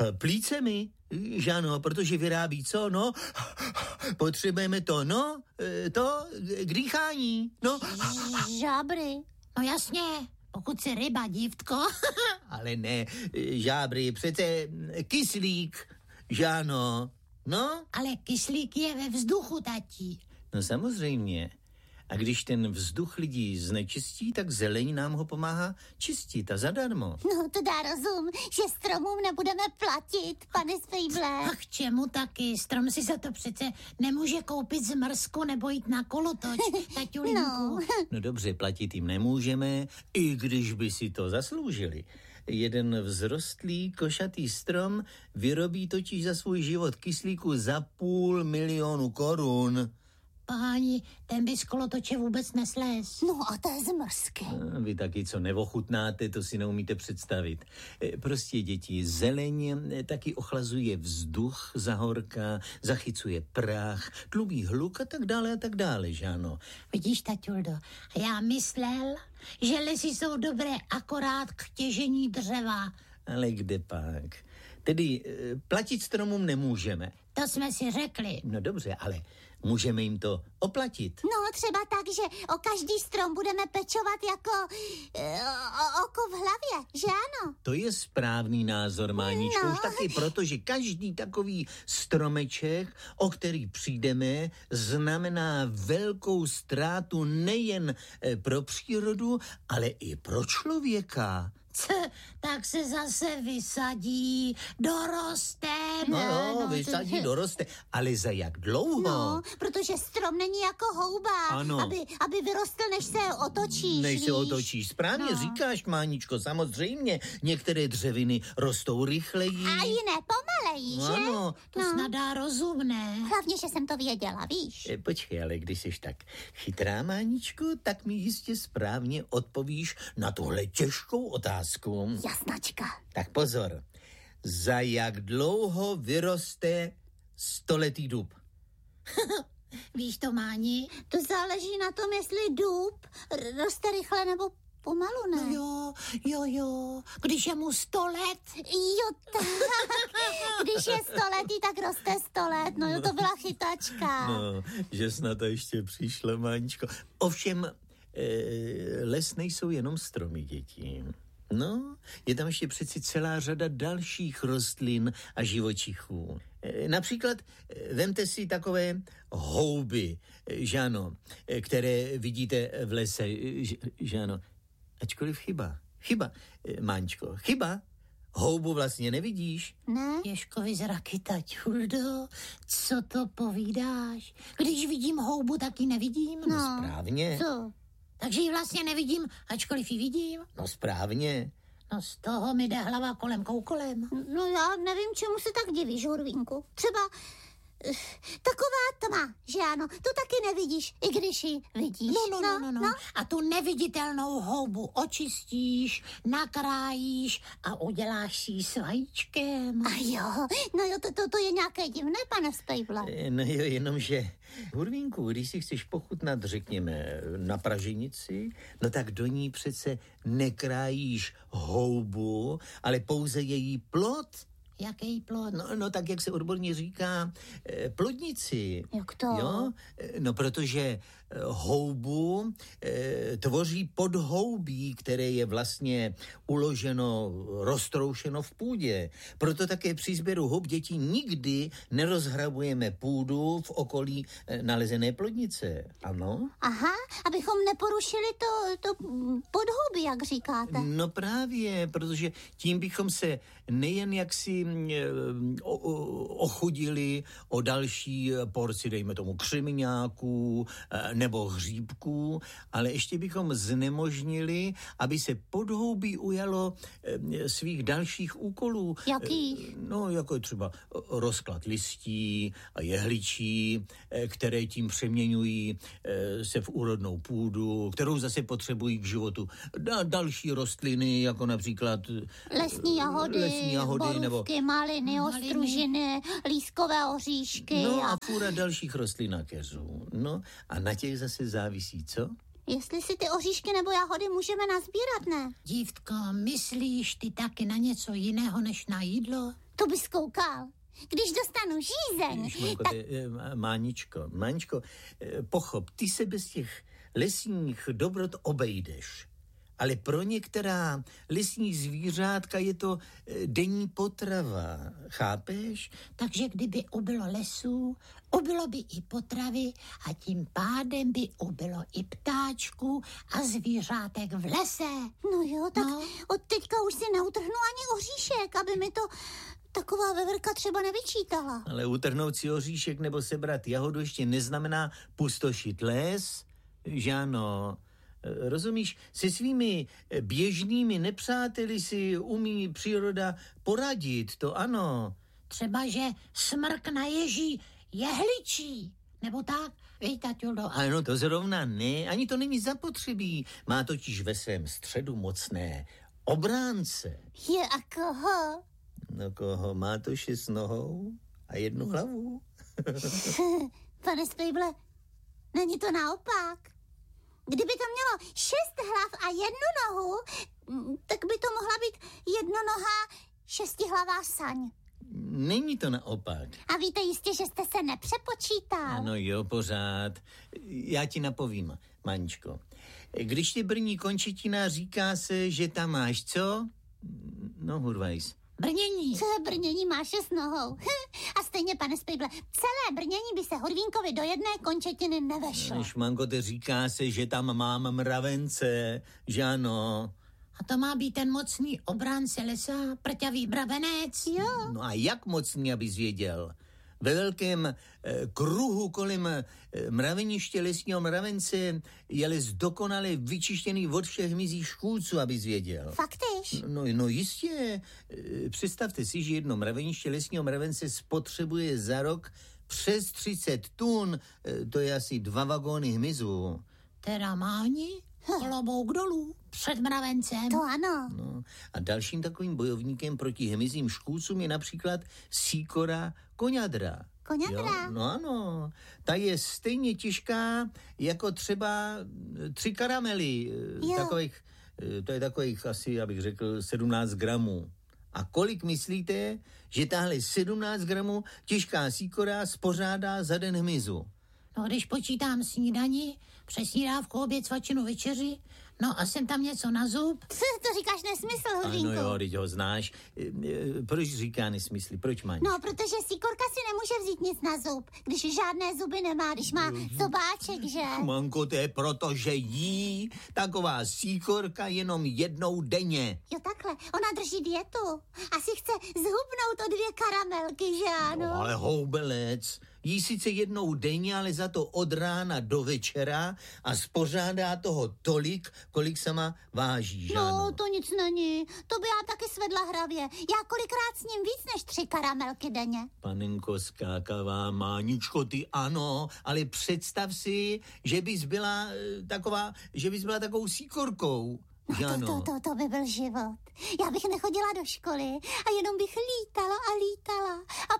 Plícemi, že ano, protože vyrábí co, no? Potřebujeme to, no? To k dýchání, no? Žábry. No jasně, pokud si ryba, dívtko. Ale ne, žábry, přece kyslík, že ano, no? Ale kyslík je ve vzduchu, tatí. No samozřejmě. A když ten vzduch lidí znečistí, tak zeleň nám ho pomáhá čistit a zadarmo. No to dá rozum, že stromům nebudeme platit, pane Spejble. A k čemu taky? Strom si za to přece nemůže koupit zmrzku nebo jít na kolotoč, taťulinku. No dobře, platit jim nemůžeme, i když by si to zasloužili. Jeden vzrostlý košatý strom vyrobí totiž za svůj život kyslíku za 500 000 korun. Páni, ten by z kolotoče vůbec neslez. No a to je zmrzky. Vy taky, co neochutnáte, to si neumíte představit. Prostě děti, zeleň taky ochlazuje vzduch, zahorká, zachycuje prach, tlumí hluk a tak dále, že ano? Vidíš, taťuldo, já myslel, že lesy jsou dobré akorát k těžení dřeva. Ale kde pak? Tedy platit stromům nemůžeme. To jsme si řekli. No dobře, ale můžeme jim to oplatit. No třeba tak, že o každý strom budeme pečovat jako oko v hlavě, že ano? To je správný názor, Máničko, No. už taky proto, že každý takový stromeček, o který přijdeme, znamená velkou ztrátu nejen pro přírodu, ale i pro člověka. Tak se zase vysadí, doroste. No, vysadí, doroste, ale za jak dlouho? No, protože strom není jako houba, Ano. aby vyrostl, než se otočíš, Než se víš? otočíš. Správně No. říkáš, Máničko, samozřejmě. Některé dřeviny rostou rychleji. A jiné pomalejí, že? Ano. To snad dá rozumné. Hlavně, že jsem to věděla, víš? Počkej, ale když jsi tak chytrá, Máničko, tak mi jistě správně odpovíš na tuhle těžkou otázku. Jasnačka. Tak pozor. Za jak dlouho vyroste 100letý dub? Víš to, Máni? To záleží na tom, jestli dub roste rychle nebo pomalu, ne? No jo. Když je mu 100 let. Jo, tak. Když je 100 letý, tak roste 100 let. No jo, to byla chytačka. No, že snad to ještě přišlo, Máničko. Ovšem, les nejsou jenom stromy, děti. No, je tam ještě přeci celá řada dalších rostlin a živočichů. Například vemte si takové houby, že ano, které vidíte v lese, že ano. Ačkoliv chyba, Máňčko, chyba. Houbu vlastně nevidíš. Ne? Ježkovi zraky, taťuldo, co to povídáš? Když vidím houbu, tak ji nevidím. No správně. Co? Takže ji vlastně nevidím, ačkoliv ji vidím. No správně. No z toho mi jde hlava kolem koukolem. No já nevím, čemu se tak divíš, Hurvínku. Třeba taková tma, že ano, tu taky nevidíš, i když ji vidíš. No. A tu neviditelnou houbu očistíš, nakrájíš a uděláš si ji s vajíčkem. A jo, no jo, to je nějaké divné, pane Spejble. No jo, jenomže, Hurvínku, když si chceš pochutnat, řekněme, na praženici, no tak do ní přece nekrájíš houbu, ale pouze její plod. Jaký plod? No tak, jak se odborně říká, plodnici. Jak to? Jo? No, protože houbu tvoří podhoubí, které je vlastně uloženo, roztroušeno v půdě. Proto také při sběru hub dětí nikdy nerozhrabujeme půdu v okolí nalezené plodnice. Ano? Aha, abychom neporušili to podhoubí, jak říkáte. No právě, protože tím bychom se nejen jaksi ochudili o další porci, dejme tomu křemňáků nebo hříbků, ale ještě bychom znemožnili, aby se podhoubí ujalo svých dalších úkolů. Jakých? No, jako třeba rozklad listí a jehličí, které tím přeměňují se v úrodnou půdu, kterou zase potřebují k životu další rostliny, jako například Lesní jahody borůvky, nebo maliny, ostružiny, lískové oříšky. No a fůra dalších rostlinákeřů. No a na těch zase závisí, co? Jestli si ty oříšky nebo jahody můžeme nazbírat, ne? Dívtko, myslíš ty taky na něco jiného než na jídlo? To bys koukal. Když dostanu žízeň, tak... Máničko, pochop, ty se bez těch lesních dobrot obejdeš. Ale pro některá lesní zvířátka je to denní potrava. Chápeš? Takže kdyby ubylo lesů, ubylo by i potravy a tím pádem by ubylo i ptáčků a zvířátek v lese. No jo, tak od teďka už si neutrhnu ani oříšek, aby mi to taková veverka třeba nevyčítala. Ale utrhnout si oříšek nebo sebrat jahodu ještě neznamená pustošit les, že ano. Rozumíš, se svými běžnými nepřáteli si umí příroda poradit, to ano. Třeba, že smrk na ježí jehličí, nebo tak, víš, taťulo. Ano, to zrovna ne, ani to není zapotřebí. Má totiž ve svém středu mocné obránce. Je a koho? No koho? Má to 6 nohou a 1 hlavu. Pane Spejble, není to naopak. Kdyby to mělo 6 hlav a 1 nohu, tak by to mohla být jednonohá 6hlavá saň. Není to naopak. A víte jistě, že jste se nepřepočítal. Ano jo, pořád. Já ti napovím, Maničko. Když ti brní končetina, říká se, že tam máš co? No, Hurvajs. Brnění. Co brnění má 6 nohou. A stejně, pane Spejble, celé brnění by se Hurvínkovi do 1 končetiny nevešlo. Šmankote, říká se, že tam mám mravence, že ano. A to má být ten mocný obránce lesa, prťavý brabenec? Jo. No a jak mocný, abys věděl? Ve velkém kruhu kolem mraveniště lesního mravence je les dokonale vyčištěný od všech hmyzích škůdců, abys věděl. Faktiš? No jistě. Představte si, že jedno mraveniště lesního mravence spotřebuje za rok přes 30 tun, to je asi 2 vagóny hmyzu. Teda máni, klobouk dolů, před mravencem. To ano. No, a dalším takovým bojovníkem proti hmyzím škůdcům je například síkora koňadra. Koňadra? Jo? No ano, ta je stejně těžká jako třeba 3 karamely. To je takových asi, abych řekl, 17 gramů. A kolik myslíte, že tahle 17 gramů těžká síkora spořádá za den hmyzu? No, když počítám snídani, přesnídávku, oběd, svačinu, večeři, no a jsem tam něco na zub. To říkáš nesmysl, Hurvínku. Ano jo, teď ho znáš. Proč říká nesmysly? Proč má? No, protože síkorka si nemůže vzít nic na zub, když žádné zuby nemá, když má zobáček, že? Manko, to je proto, že jí taková síkorka jenom 1 denně. Jo, takhle. Ona drží dietu. Asi chce zhubnout o 2 karamelky, že ano? No, ale houbelec. Jí sice 1 denně, ale za to od rána do večera a spořádá toho tolik, kolik sama váží, že ano? No, to nic není. To by já taky svedla hravě. Já kolikrát s ním víc než 3 karamelky denně. Panenko skákavá, Máničko, ty ano, ale představ si, že bys byla takovou síkorkou. No, to by byl život. Já bych nechodila do školy a jenom bych lítala a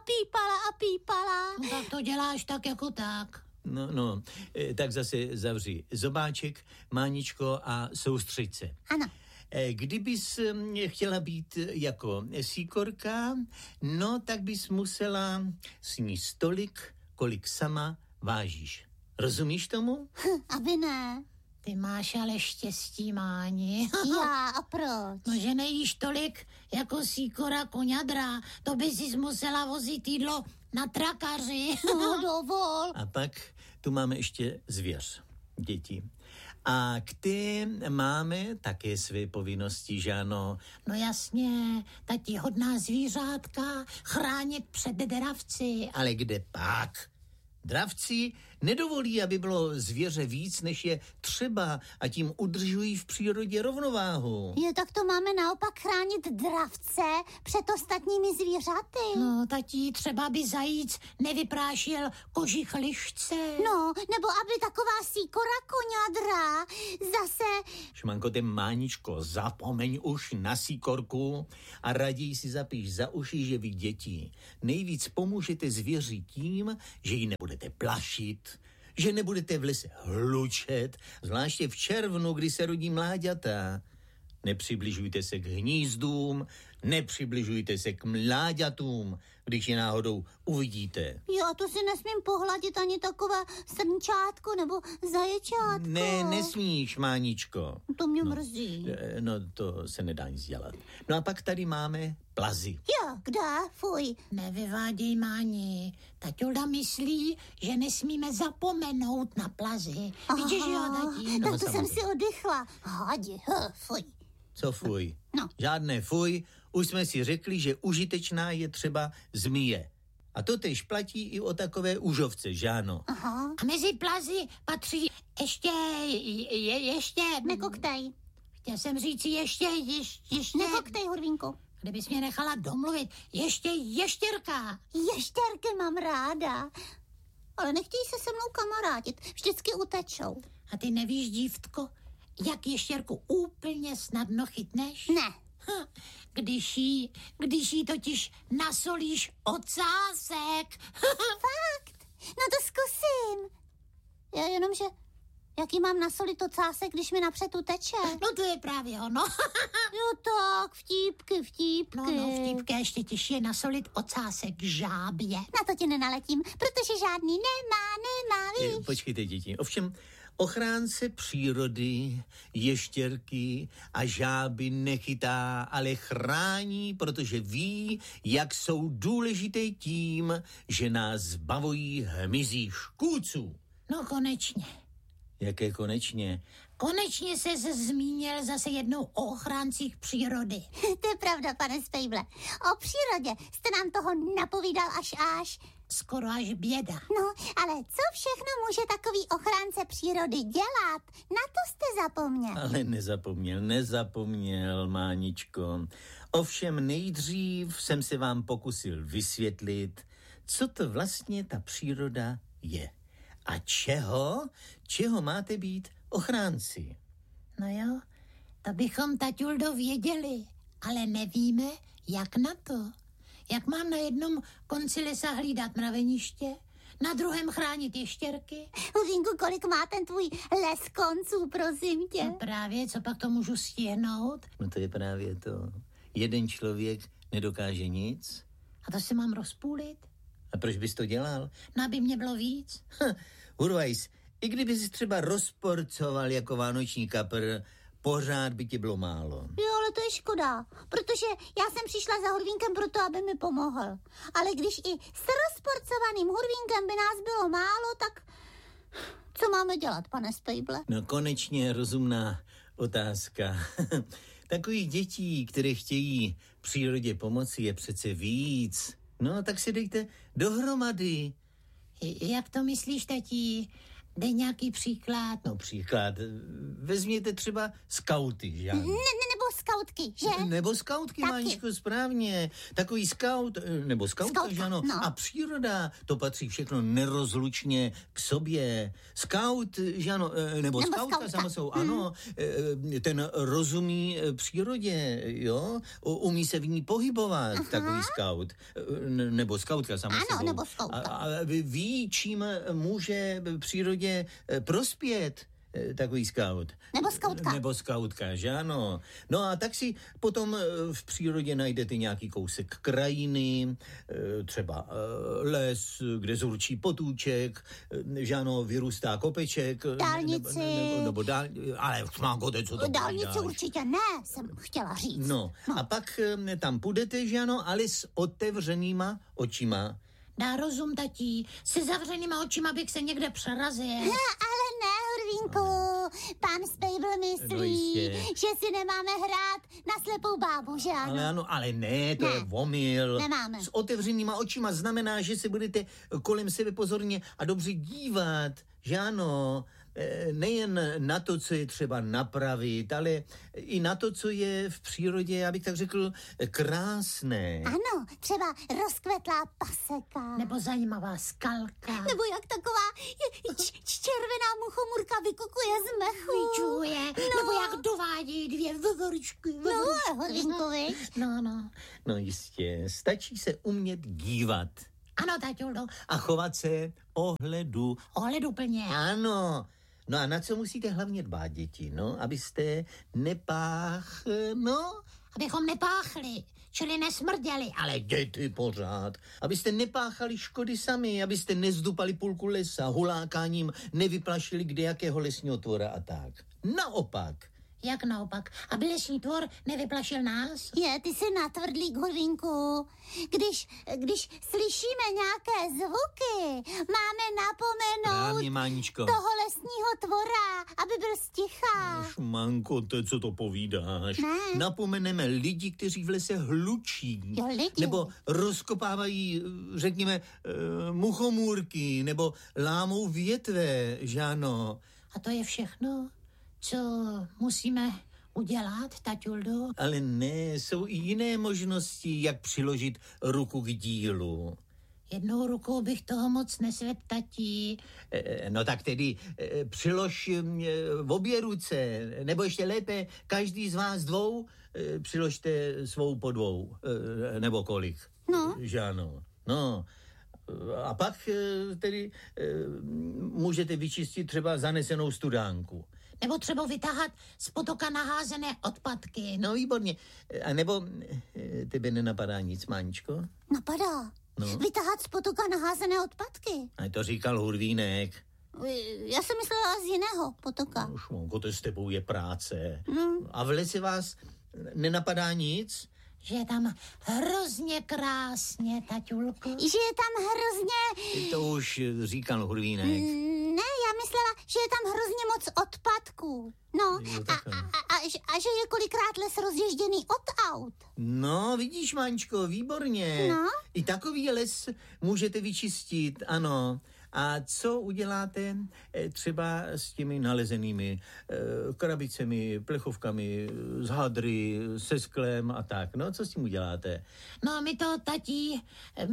pípala. No, tak to děláš tak jako tak. No, tak zase zavři zobáček, Máničko, a soustřeď se. Ano. Kdybys chtěla být jako síkorka, no tak bys musela sníst tolik, kolik sama vážíš. Rozumíš tomu? Aby ne. Ty máš ale štěstí, Máni. Já, a proč? No, že nejíš tolik jako síkora koňadra. To by si musela vozit jídlo na trakaři. No, dovol. A pak tu máme ještě zvěř, děti. A k té máme také své povinnosti, že ano? No jasně, tati hodná zvířátka chránit před dravci. Ale kde pak? Dravci nedovolí, aby bylo zvěře víc, než je třeba, a tím udržují v přírodě rovnováhu. Jo, tak to máme naopak chránit dravce před ostatními zvířaty. No, tati, třeba by zajíc nevyprášil kožich lišce. No, nebo aby taková síkora koňadra zase... Šmankote, Máničko, zapomeň už na síkorku a raději si zapíš za uši, že vy děti nejvíc pomůžete zvěři tím, že ji nebudete plašit, že nebudete v lese hlučet, zvláště v červnu, kdy se rodí mláďata. nepřibližujte se k hnízdům, nepřibližujte se k mláďatům, když je náhodou uvidíte. Já to si nesmím pohladit ani takové srnčátko nebo zaječátko. Ne, nesmíš, Máničko. To mě mrzí. No, to se nedá nic dělat. No a pak tady máme plazy. Jo, kde? Fuj. Nevyváděj, Máni. Taťulda myslí, že nesmíme zapomenout na plazy. Vidíš, že jo, tatí? Tak to jsem si oddychla. Hadi, fuj. Co fuj? No. Žádné fuj. Už jsme si řekli, že užitečná je třeba zmije. A to tež platí i o takové užovce, že ano? Aha. A mezi plazy patří ještě... Nekoktej. Chtěl jsem říct ještě... Nekoktej, Hurvínku. Kdybys mě nechala domluvit, ještě ještěrka. Ještěrky mám ráda. Ale nechtějí se mnou kamarádit. Vždycky utečou. A ty nevíš, dívtko, jak ještěrku úplně snadno chytneš? Ne. Když jí totiž nasolíš ocásek. Fakt? No to zkusím. Já jenomže, jaký mám nasolit ocásek, když mi napřed uteče? No to je právě ono. Jo tak, vtípky. No, vtípky, ještě těžší je nasolit ocásek žábě. Na to ti nenaletím, protože žádný nemá, víš. Počkejte, děti. Ovšem, ochránce přírody, ještěrky a žáby nechytá, ale chrání, protože ví, jak jsou důležité tím, že nás zbavují hmyzích škůdců. No konečně. Jaké konečně? Konečně se zmínil zase jednou o ochráncích přírody. To je pravda, pane Spejble. O přírodě jste nám toho napovídal až. Skoro až běda. No, ale co všechno může takový ochránce přírody dělat? Na to jste zapomněl. Ale nezapomněl, Máničko. Ovšem nejdřív jsem se vám pokusil vysvětlit, co to vlastně ta příroda je. A čeho máte být ochránci? No jo, to bychom, taťuldo, věděli, ale nevíme, jak na to. Jak mám na jednom konci lesa hlídat mraveniště, na druhém chránit ještěrky? Hurvínku, kolik má ten tvůj les konců, prosím tě? No právě, co pak to můžu stihnout? No to je právě to. Jeden člověk nedokáže nic. A to se mám rozpůlit? A proč bys to dělal? No, aby mě bylo víc. Urvajs, i kdyby jsi třeba rozporcoval jako vánoční kapr, pořád by ti bylo málo. Jo, ale to je škoda, protože já jsem přišla za Hurvínkem proto, aby mi pomohl. Ale když i s rozporcovaným Hurvínkem by nás bylo málo, tak co máme dělat, pane Spejble? No konečně rozumná otázka. Takových dětí, které chtějí přírodě pomoci, je přece víc. No, tak si dejte dohromady. Jak to myslíš, tatí? Dej nějaký příklad. No příklad, vezměte třeba skauty, že? Nebo skautky, že? Nebo skautky, Máničko, správně. Takový skaut, nebo skautka, že ano? No. A příroda, to patří všechno nerozlučně k sobě. Skaut, že ano? Nebo skautka sama jsou, ano. Ten rozumí přírodě, jo? Umí se v ní pohybovat, takový skaut. Nebo skautka sama sebou. Ano, nebo skautka. A ví, čím může přírodě prospět takový skaut. Nebo skautka. Nebo skautka, že ano. No a tak si potom v přírodě najdete nějaký kousek krajiny, třeba les, kde zurčí potůček, že ano, vyrůstá kopeček. Dálnici. Ale mágote, co to Dálnici povídáš? určitě ne, jsem chtěla říct. No, a pak tam půjdete, že ano, ale s otevřenýma očima. Dá rozum, tatí. Se zavřenýma očima bych se někde přerazil. Ale ne, Hurvínku. Pan Spejble myslí, že si nemáme hrát na slepou bábu, že ano? Ale ano, ale ne, to je omyl. Nemáme. S otevřenýma očima znamená, že se budete kolem sebe pozorně a dobře dívat, že ano, nejen na to, co je třeba napravit, ale i na to, co je v přírodě, já bych tak řekl, krásné. Ano, třeba rozkvetlá paseka. Nebo zajímavá skalka. Nebo jak taková červená muchomurka vykukuje z mechu. Vyčuje. No. Nebo jak dovádí dvě veveričky. No, Hurvínku, viď? No. No jistě, stačí se umět dívat. Ano, taťuldo. A chovat se ohleduplně. Ohleduplně. Ano, No a na co musíte hlavně dbát, děti? No, abyste Abychom nepáchli, čili nesmrděli. Ale děti pořád. Abyste nepáchali škody sami, abyste nezdupali půlku lesa, hulákáním nevyplašili kdejakého lesního tvora a tak. Naopak. Jak naopak? Aby lesní tvor nevyplašil nás? Ty jsi natvrdlík, Hurvínku. Když slyšíme nějaké zvuky, máme napomenout Právě, Máničko. toho lesního tvora, aby byl sticha. Manko, te, co to povídáš? Ne. Napomeneme lidi, kteří v lese hlučí. Jo, lidi. Nebo rozkopávají, řekněme, muchomůrky, nebo lámou větve, že ano. A to je všechno, co musíme udělat, taťuldo? Ale ne, jsou i jiné možnosti, jak přiložit ruku k dílu. Jednou rukou bych toho moc nesvedl, tatí. No tak tedy přilož v obě ruce, nebo ještě lépe, každý z vás dvou přiložte svou po dvou, nebo kolik. No. Že ano. No. A pak tedy můžete vyčistit třeba zanesenou studánku. Nebo třeba vytáhat z potoka naházené odpadky. No výborně. A nebo tebe nenapadá nic, Máničko? Napadá. No. Vytahat z potoka naházené odpadky. A to říkal Hurvínek. Já jsem myslela z jiného potoka. No, Šmonko, to s tebou je práce. No. A v lese vás nenapadá nic? Že je tam hrozně krásně, taťulku. Že je tam hrozně... To už říkal Hurvínek. Ne, já myslela, že je tam hrozně moc odpadků. No, a že je kolikrát les rozježděný od aut. No, vidíš, Máničko, výborně. No. I takový les můžete vyčistit, ano. A co uděláte třeba s těmi nalezenými krabicemi, plechovkami, z hadry, se sklem a tak? No, co s tím uděláte? No, my to, tatí,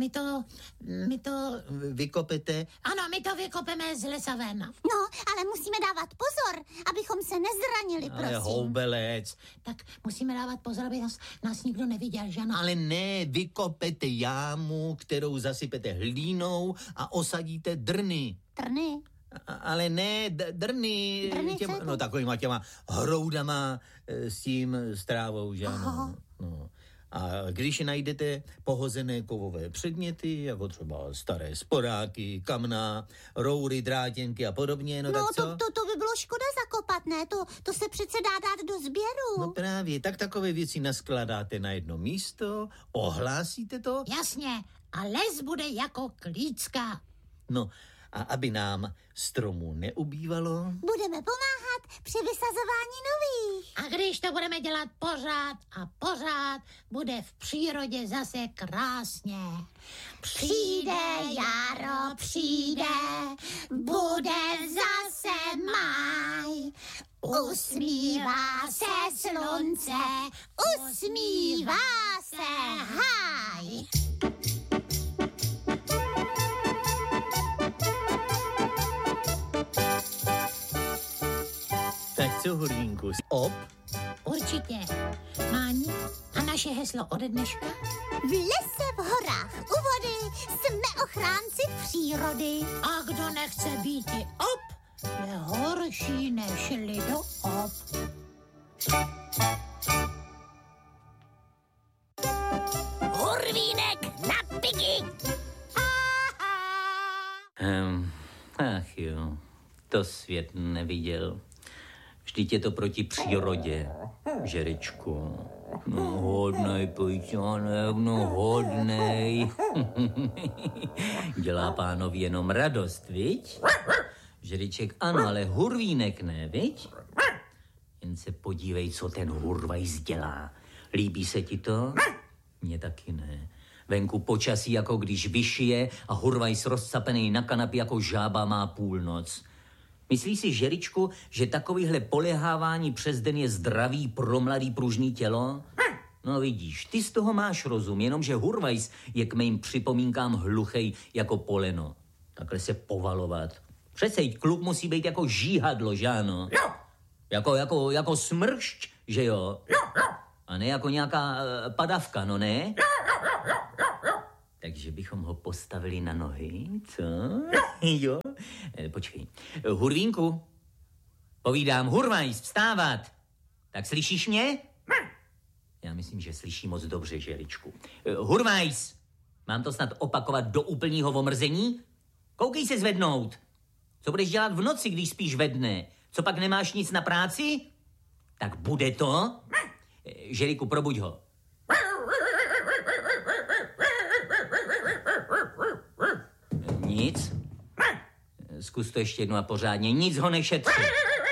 my to... Vykopete? Ano, my to vykopeme z lesa ven. No, ale musíme dávat pozor, abychom se nezranili, prosím. Ale houbelec. Tak musíme dávat pozor, aby nás nikdo neviděl, že ano? Ale ne, vykopete jámu, kterou zasypete hlínou a osadíte drny. Trny. Ale ne, drny. Drny, co je to? No takovýma těma hroudama s tím strávou, že ano. No. A když najdete pohozené kovové předměty, jako třeba staré sporáky, kamna, roury, drátěnky a podobně, no tak co? To by bylo škoda zakopat, ne? To se přece dá dát do sběru. No právě, tak takové věci naskladáte na jedno místo, ohlásíte to. Jasně, a les bude jako klícka. No, a aby nám stromů neubývalo. Budeme pomáhat při vysazování nových. A když to budeme dělat pořád a pořád, bude v přírodě zase krásně. Přijde jaro, přijde, bude zase máj. Usmívá se slunce, usmívá se háj. Tak co, Hurvínku, op? Určitě. Máni, a naše heslo ode dneška? V lese, v horách, u vody jsme ochránci přírody. A kdo nechce být i op, je horší než lido op. Hurvínek na piky. Ach jo, to svět neviděl. Vždyť je to proti přírodě, žeričku. No hodnej, pojďánek, no hodnej. Dělá pánovi jenom radost, viď? Žeriček ano, ale Hurvínek ne, viď? Jen se podívej, co ten Hurvajs dělá. Líbí se ti to? Mně taky ne. Venku počasí, jako když vyšije a Hurvajs rozcapený na kanapě jako žába má půlnoc. Myslíš si, Žeričku, že takovýhle polehávání přes den je zdravý pro mladý pružný tělo? No vidíš, ty z toho máš rozum, jenomže Hurvajs je k mým připomínkám hluchej jako poleno. Takhle se povalovat. Přece kluk musí být jako žíhadlo, že ano? Jako smršť, že jo? A ne jako nějaká padavka, no ne? Takže bychom ho postavili na nohy, co? Jo? Počkej. Hurvínku, Povídám, Hurvajs, vstávat. Tak slyšíš mě? Já myslím, že slyší moc dobře, Želičku. Hurvajs, mám to snad opakovat do úplného omrzení? Koukej se zvednout. Co budeš dělat v noci, když spíš ve dne? Co pak nemáš nic na práci? Tak bude to. Želiku, probuď ho. Nic. Zkus to ještě jednou a pořádně. Nic ho nešetří.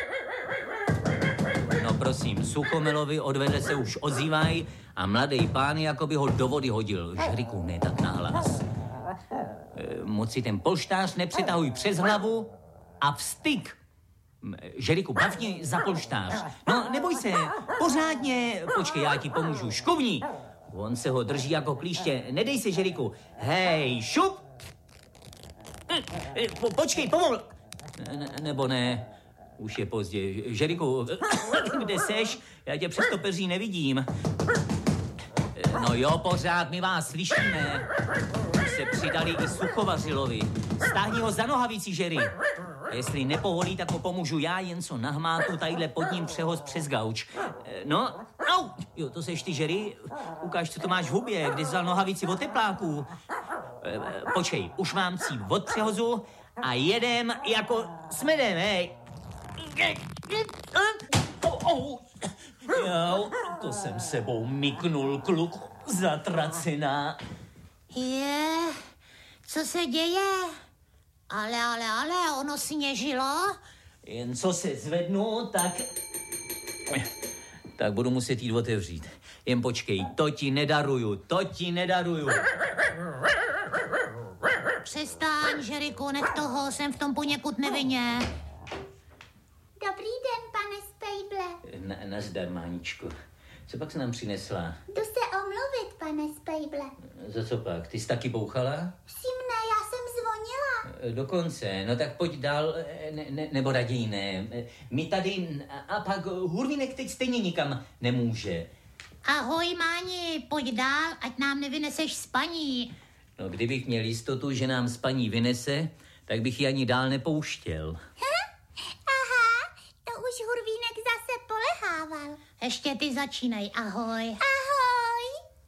No prosím, Suchomelovi odvedle se už ozývaj a mladý pán jako by ho do vody hodil. Želiku, ne tak nahlas. Moc si ten polštář nepřetahuj přes hlavu a vstyk. Želiku, bavně za polštář. No, neboj se, pořádně. Počkej, já ti pomůžu. Škuvni. On se ho drží jako klíště. Nedej se, Želiku. Hej, šup. Počkej, pomol. Nebo ne. Už je pozdě. Želiku, kde seš? Já tě přes to peří nevidím. No jo, pořád, my vás slyšíme. Se přidali i Suchovařilovi. Stáhni ho za nohavici, Žeri. A jestli nepovolí, tak mu pomůžu já, jen co na hmátu tadyhle pod ním přehoz přes gauč. No, au! Jo, to seš ty, Žeri. Ukáž, co to máš v hubě, kde jsi vzal nohavici od tepláků. Počkej, už mám cíp od přehozu a jedem jako smedem, hej. Jo, to jsem sebou myknul, kluk, zatracená. Co se děje? Ale, ono sněžilo. Jen co se zvednu, tak budu muset jít otevřít. Jen počkej, to ti nedaruju. Přestaň, Žeriku, nech toho, jsem v tom poněkud nevinně. Dobrý den, pane Spejble. Nazdar, Máničko. Co pak se nám přinesla? Jdu se omluvit, pane Spejble. Za co pak? Ty jsi taky bouchala? Všimne, já jsem zvonila. Dokonce, no tak pojď dál, nebo raději ne. My tady, a pak Hurvínek teď stejně nikam nemůže. Ahoj, Máni, pojď dál, ať nám nevyneseš spaní. No, kdybych měl jistotu, že nám spaní vynese, tak bych ji ani dál nepouštěl. Aha, to už Hurvínek zase polehával. Ještě ty začínej, ahoj. Ahoj.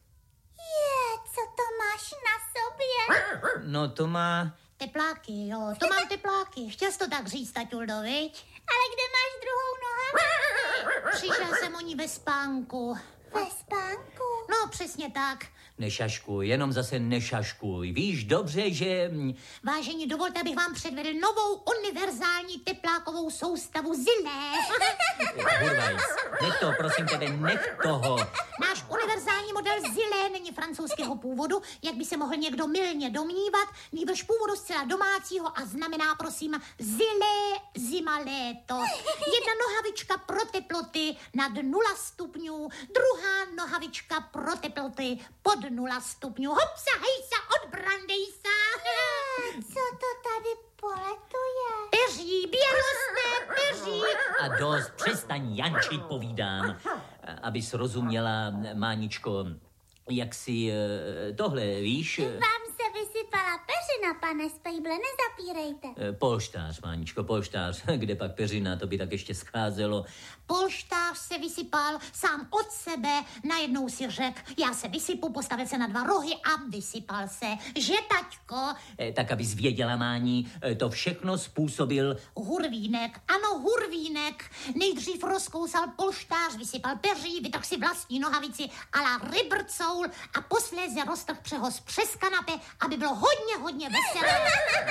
Co to máš na sobě? No, to má... Tepláky, jo, to mám tepláky. Chtěl jsi to tak říct, taťuldo, viď? Ale kde máš druhou nohavici? Přišel jsem o ní ve spánku. Ve spánku? No, přesně tak. Nešaškuj, jenom zase nešaškuj. Víš dobře, že... Vážení, dovolte, abych vám předvedl novou univerzální teplákovou soustavu Zilé. Hurvajs, nech to, prosím tebe, nech toho. Náš univerzální model Zilé není francouzského původu, jak by se mohl někdo mylně domnívat, nýbrž původu zcela domácího a znamená, prosím, Zilé zima léto. Jedna nohavička pro teploty nad 0 stupňů, druhá nohavička pro teploty pod 0 stupňů. Hopsa, hejsa, odbrandejsa. Co to tady poletuje? Peří, bělostné peří. A dost, přestaň jančit, povídám. Abys rozuměla, Máničko, jak si tohle, víš? Vám se vysypala peřina, pane Spejble, nezapírejte. Polštář, Máničko, polštář. Kde pak peřina, to by tak ještě scházelo. Polštář se vysypal sám od sebe, najednou si řekl, já se vysypu, postavil se na 2 rohy a vysypal se. Že, taťko? Tak, abys věděla, Máni, to všechno způsobil... Hurvínek, ano, Hurvínek. Nejdřív rozkousal polštář, vysypal peří, vytrhl si vlastní nohavici a la rybrcoul a posléze roztrhl přehoz přes kanapé, aby bylo hodně veselé.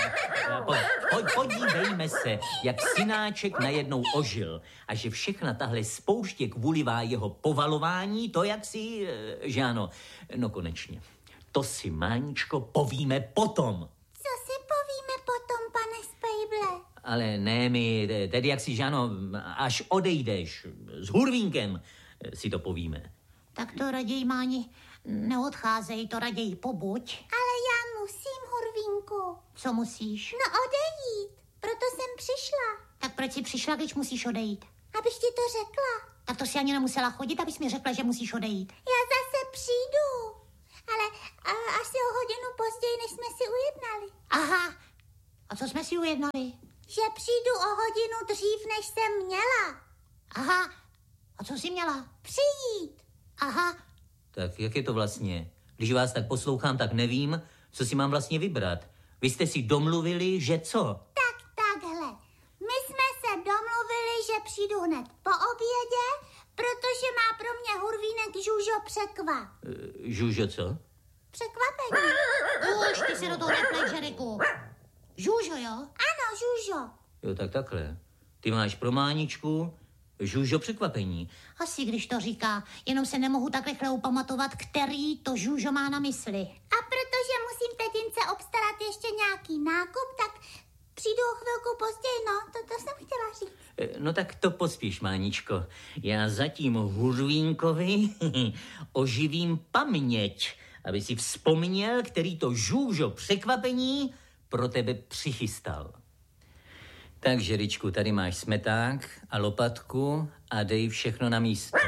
Podívejme se, jak synáček najednou ožil a že všechna tahle spouště kvůlivá jeho povalování, to jak si, že ano, no konečně. To si, Máničko, povíme potom. Co si povíme potom, pane Spejble? Ale ne my, tedy jak si, že ano, až odejdeš s Hurvínkem, si to povíme. Tak to raději, Máni, neodcházej, to raději pobuď. Ale já musím, Hurvínku. Co musíš? No odejít, proto jsem přišla. Tak proč jsi přišla, když musíš odejít? Abych ti to řekla. Tak to si ani nemusela chodit, abys mi řekla, že musíš odejít. Já zase přijdu, ale asi o hodinu později, než jsme si ujednali. Aha, a co jsme si ujednali? že přijdu o hodinu dřív, než jsem měla. Aha, a co jsi měla? Přijít. Aha. Tak jak je to vlastně? Když vás tak poslouchám, tak nevím, co si mám vlastně vybrat. Vy jste si domluvili, že co? Tak takhle. My jsme se domluvili, že přijdu hned po obědě, protože má pro mě Hurvínek Žužo překvap. Žužo co? Překvapení. Už ty si do toho nepleť, Žeriku. Žužo, jo? Ano, Žužo. Jo, tak takhle. Ty máš pro Máničku Žužo překvapení. Asi když to říká, jenom se nemohu tak rychle upamatovat, který to Žužo má na mysli. A protože musím tetince obstarat ještě nějaký nákup, tak přijdu o chvilku později, no, to jsem chtěla říct. No tak to pospíš, Máničko. Já zatím Hurvínkovi oživím paměť, aby si vzpomněl, který to Žužo překvapení pro tebe přichystal. Tak, Žeričku, tady máš smeták a lopatku a dej všechno na místo.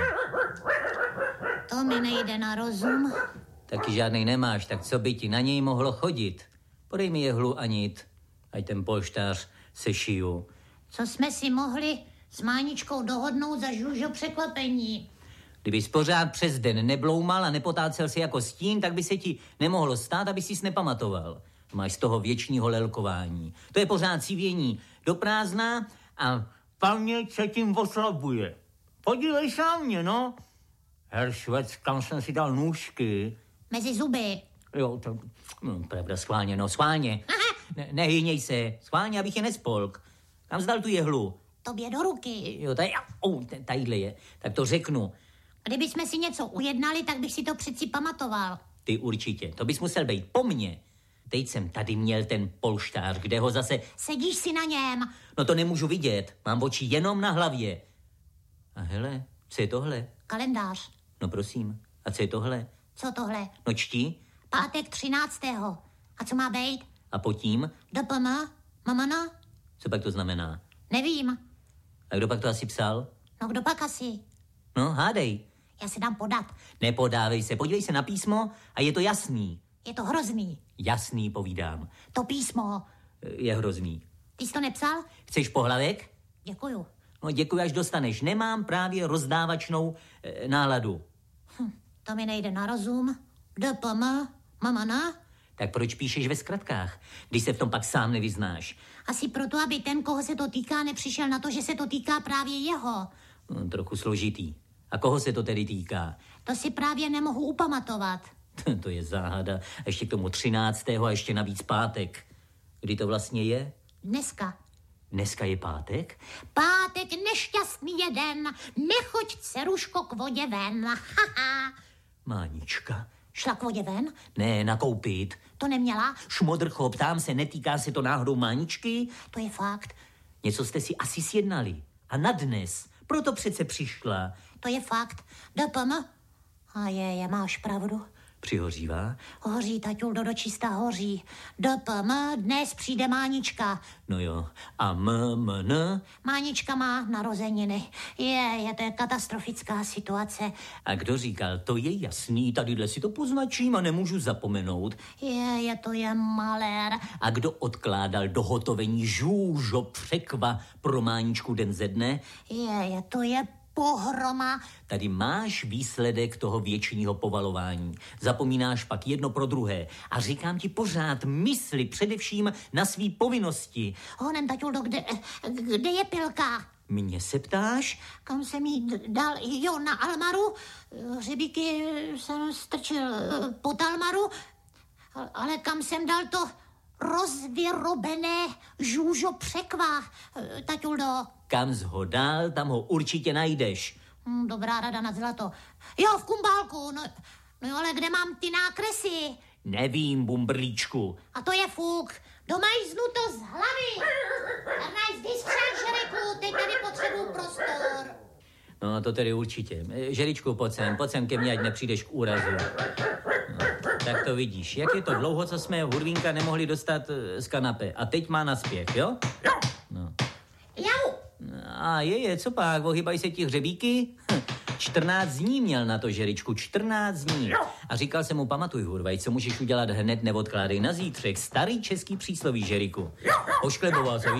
To mi nejde na rozum. Taky žádnej nemáš, tak co by ti na něj mohlo chodit? Podej mi jehlu a nit, ať ten polštář sešiju. Co jsme si mohli s Máničkou dohodnout za Žužo překvapení? Kdybys pořád přes den nebloumal a nepotácel si jako stín, tak by se ti nemohlo stát, aby sis nepamatoval. Máš z toho věčního lelkování. To je pořád civění do prázdna a paměť se tím oslabuje. Podívej se na mě, no. Herr Švec, kam jsem si dal nůžky? Mezi zuby. Jo, to, no, pravda, schválně, no, schválně. Nehyněj se, schválně, abych je nespolk. Kam zdal tu jehlu? Tobě do ruky. Jo, tadyhle je. Tak to řeknu. Kdybychom si něco ujednali, tak bych si to přeci pamatoval. Ty určitě, to bys musel být po mně. Teď jsem tady měl ten polštář, kde ho zase... Sedíš si na něm. No to nemůžu vidět, mám oči jenom na hlavě. A hele, co je tohle? Kalendář. No prosím, a co je tohle? Co tohle? No čti. Pátek 13. A co má být? A pod tím? DPM? Mamana? Co pak to znamená? Nevím. A kdo pak to asi psal? No kdo pak asi? No, hádej. Já se dám podat. Nepodávej se, podívej se na písmo a je to jasný. Je to hrozný. Jasný, povídám. To písmo. Je hrozný. Ty jsi to nepsal? Chceš pohlavek? Děkuju. No děkuji, až dostaneš. Nemám právě rozdávačnou náladu. To mi nejde na rozum. DPM? Mamana? Tak proč píšeš ve zkratkách, když se v tom pak sám nevyznáš? Asi proto, aby ten, koho se to týká, nepřišel na to, že se to týká právě jeho. No, trochu složitý. A koho se to tedy týká? To si právě nemohu upamatovat. To je záhada. A ještě k tomu 13. a ještě navíc pátek. Kdy to vlastně je? Dneska. Dneska je pátek? Pátek nešťastný jeden. Nechoď, dceruško, k vodě ven. Haha. Mánička. Šla k vodě ven? Ne, nakoupit. To neměla? Šmodrcho, ptám se, netýká se to náhodou Máničky? To je fakt. Něco jste si asi sjednali. A na dnes. Proto přece přišla. To je fakt. DPM? A je, máš pravdu. Přihořívá? Hoří, taťuldo, dočista hoří. DPM, dnes přijde Mánička. No jo. A MN? Mánička má narozeniny. To je katastrofická situace. A kdo říkal, to je jasný, tadyhle si to poznačím a nemůžu zapomenout. To je malér. A kdo odkládal dohotovení Žužo překva pro Máničku den ze dne? To je pohroma. Tady máš výsledek toho věčního povalování. Zapomínáš pak jedno pro druhé. A říkám ti pořád, mysli především na svý povinnosti. Honem, taťuldo, kde je pilka? Mě se ptáš? Kam jsem jí dal? Jo, na Almaru. Hřebíky jsem strčil pod Almaru. Ale kam jsem dal to rozvyrobené Žužo překva, taťuldo? Kam jsi ho dal, tam ho určitě najdeš. Dobrá rada na zlato. Jo, v kumbálku. No ale kde mám ty nákresy? Nevím, bumbrlíčku. A to je fuk. Domajznu to z hlavy. Nice discharge, Žeriku, teď tady potřebuju prostor. No, to tedy určitě. Žeričku, pojď sem ke mně, ať nepřijdeš k úrazu. No, tak to vidíš. Jak je to dlouho, co jsme Hurvínka nemohli dostat z kanapy. A teď má naspěch, jo? Jo. No. Jau. A co pak, ohýbají se ti hřebíky? 14 dní měl na to, Žeričku, 14 dní. A říkal jsem mu, pamatuj, Hurvaj, co můžeš udělat hned, neodkládej na zítřek. Starý český přísloví, Žeriku. Oškleboval se,